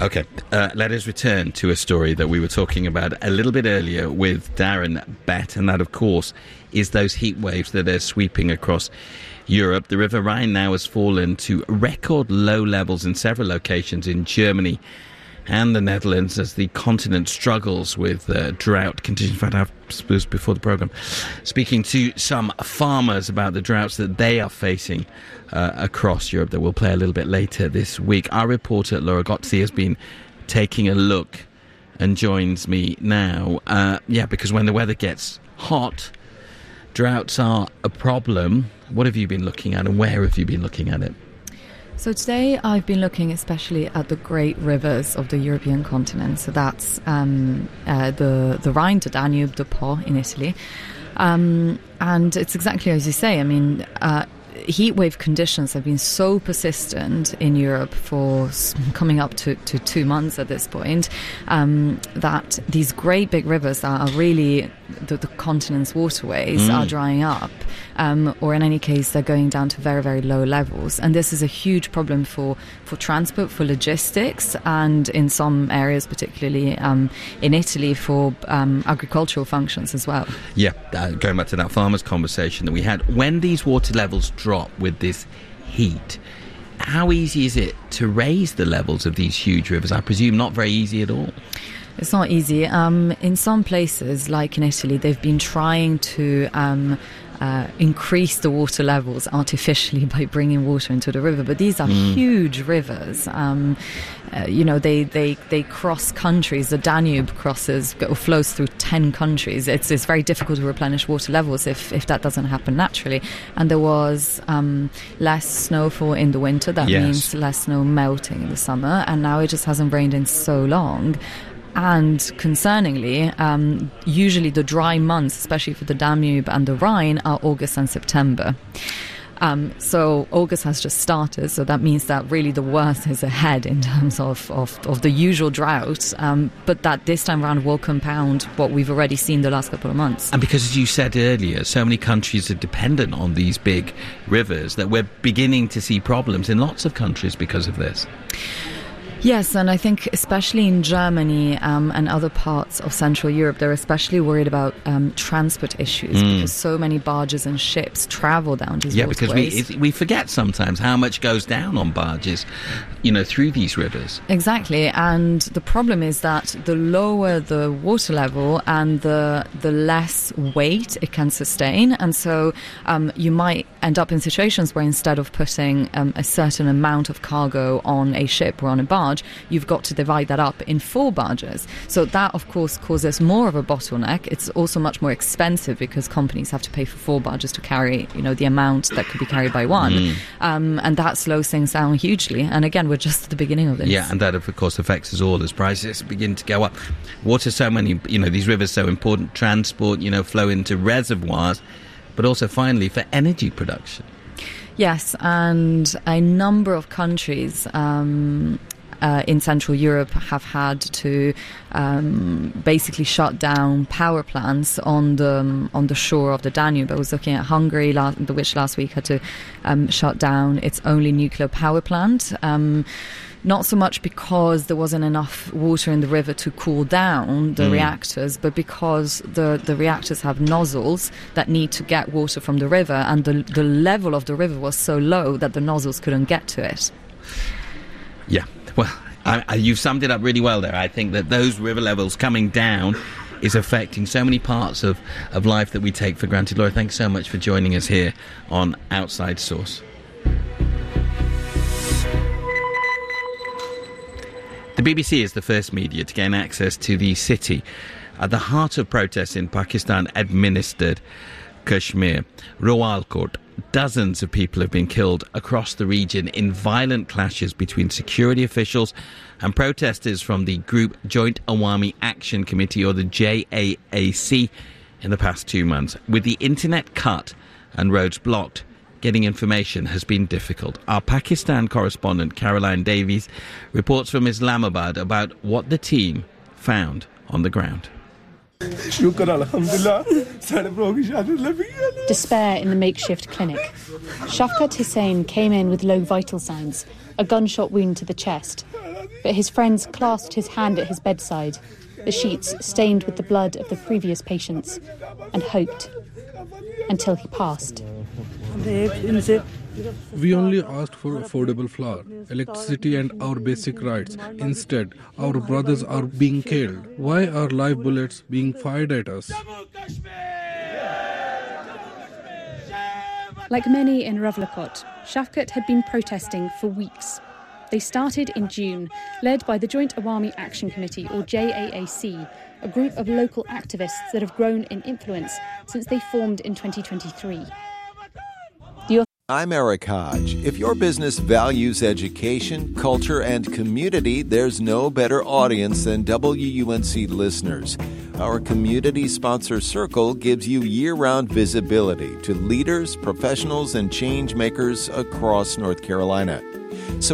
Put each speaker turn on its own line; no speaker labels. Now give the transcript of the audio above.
OK, let us return to a story that we were talking about a little bit earlier with Darren Bett, and that, of course, is those heat waves that are sweeping across Europe. The River Rhine now has fallen to record low levels in several locations in Germany and the Netherlands as the continent struggles with drought conditions. In fact, I was before the programme speaking to some farmers about the droughts that they are facing across Europe that we'll play a little bit later this week. Our reporter Laura Gozzi has been taking a look and joins me now. Because when the weather gets hot, droughts are a problem. What have you been looking at and where have you been looking at it?
So today I've been looking especially at the great rivers of the European continent. So that's the Rhine, the Danube, the Po in Italy. And it's exactly as you say. I mean, heat wave conditions have been so persistent in Europe for coming up to 2 months at this point, that these great big rivers that are really the continent's waterways are drying up, or in any case they're going down to very, very low levels. And this is a huge problem for transport, for logistics, and in some areas, particularly in Italy, for agricultural functions as well.
Yeah, going back to that farmers conversation that we had, when these water levels drop with this heat, how easy is it to raise the levels of these huge rivers? I presume not very easy at all.
It's not easy. In some places, like in Italy, they've been trying to increase the water levels artificially by bringing water into the river. But these are huge rivers. They cross countries. The Danube flows through 10 countries. It's very difficult to replenish water levels if that doesn't happen naturally. And there was less snowfall in the winter. That means less snow melting in the summer. And now it just hasn't rained in so long. And concerningly, usually the dry months, especially for the Danube and the Rhine, are August and September. So August has just started, so that means that really the worst is ahead in terms of the usual drought, but that this time around will compound what we've already seen the last couple of months.
And because, as you said earlier, so many countries are dependent on these big rivers that we're beginning to see problems in lots of countries because of this.
Yes, and I think especially in Germany and other parts of Central Europe, they're especially worried about transport issues because so many barges and ships travel down these waterways.
Yeah, because we forget sometimes how much goes down on barges, through these rivers.
Exactly, and the problem is that the lower the water level and the less weight it can sustain, and so you might end up in situations where instead of putting a certain amount of cargo on a ship or on a barge, you've got to divide that up in 4 barges. So that, of course, causes more of a bottleneck. It's also much more expensive because companies have to pay for 4 barges to carry, the amount that could be carried by one. And that slows things down hugely. And again, we're just at the beginning of this.
Yeah, and that, of course, affects us all as prices begin to go up. Water, so many, these rivers so important, transport, flow into reservoirs, but also finally for energy production.
Yes, and a number of countries in Central Europe have had to basically shut down power plants on the shore of the Danube. I was looking at Hungary, which last week had to shut down its only nuclear power plant. Not so much because there wasn't enough water in the river to cool down the reactors, but because the reactors have nozzles that need to get water from the river, and the level of the river was so low that the nozzles couldn't get to it.
Yeah, well, you've summed it up really well there. I think that those river levels coming down is affecting so many parts of life that we take for granted. Laura, thanks so much for joining us here on Outside Source. The BBC is the first media to gain access to the city at the heart of protests in Pakistan-administered Kashmir, Rawalkot. Dozens of people have been killed across the region in violent clashes between security officials and protesters from the group Joint Awami Action Committee, or the JAAC, in the past 2 months. With the internet cut and roads blocked, getting information has been difficult. Our Pakistan correspondent Caroline Davies reports from Islamabad about what the team found on the ground.
Despair in the makeshift clinic. Shafkat Hussain came in with low vital signs, a gunshot wound to the chest. But his friends clasped his hand at his bedside, the sheets stained with the blood of the previous patients, and hoped until he passed.
We only asked for affordable flour, electricity and our basic rights. Instead, our brothers are being killed. Why are live bullets being fired at us?
Like many in Ravlakot, Shafkat had been protesting for weeks. They started in June, led by the Joint Awami Action Committee, or JAAC, a group of local activists that have grown in influence since they formed in 2023.
I'm Eric Hodge. If your business values education, culture, and community, there's no better audience than WUNC listeners. Our community sponsor circle gives you year-round visibility to leaders, professionals, and change makers across North Carolina.